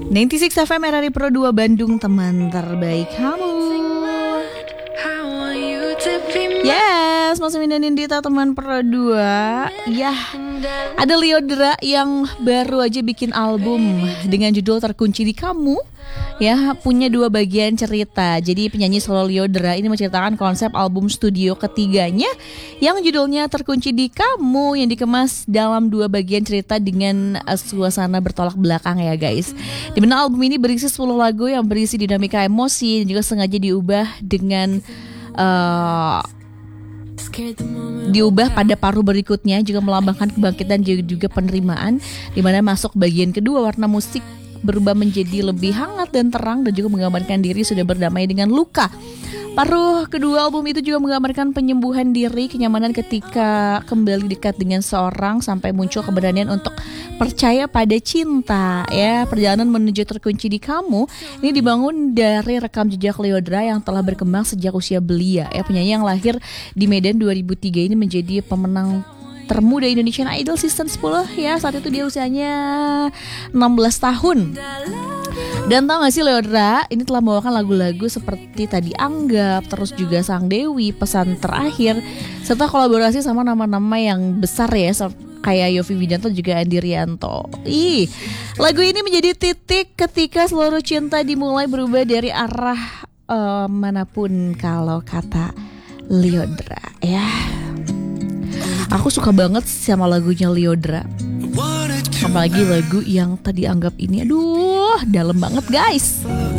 96 FM RRI Pro 2 Bandung, teman terbaik kamu. Yes, Mas Min dan Indita, teman Pro 2. Ya, ada Lyodra yang baru aja bikin album dengan judul Terkunci di Kamu. Ya, punya 2 bagian cerita. Jadi penyanyi solo Lyodra ini menceritakan konsep album studio ketiganya yang judulnya Terkunci di Kamu, yang dikemas dalam 2 bagian cerita dengan suasana bertolak belakang ya guys. Di mana album ini berisi 10 lagu yang berisi dinamika emosi dan juga sengaja diubah dengan diubah pada paruh berikutnya, juga melambangkan kebangkitan juga penerimaan, di mana masuk bagian kedua warna musik berubah menjadi lebih hangat dan terang dan juga menggambarkan diri sudah berdamai dengan luka. Paruh kedua album itu juga menggambarkan penyembuhan diri, kenyamanan ketika kembali dekat dengan seorang sampai muncul keberanian untuk percaya pada cinta. Ya, perjalanan menuju Terkunci di Kamu ini dibangun dari rekam jejak Lyodra yang telah berkembang sejak usia belia. Ya, penyanyi yang lahir di Medan 2003 ini menjadi pemenang termuda Indonesian Idol Season 10 ya. Saat itu dia usianya 16 tahun. Dan tau gak sih, Lyodra ini telah membawakan lagu-lagu seperti Tadi Anggap, terus juga Sang Dewi, Pesan Terakhir, serta kolaborasi sama nama-nama yang besar ya, kayak Yovie Widianto juga Andi Rianto. Lagu ini menjadi titik ketika seluruh cinta dimulai berubah dari arah manapun, kalau kata Lyodra ya. Aku suka banget sama lagunya Lyodra, apalagi lagu yang Tadi Anggap ini. Aduh, dalam banget guys.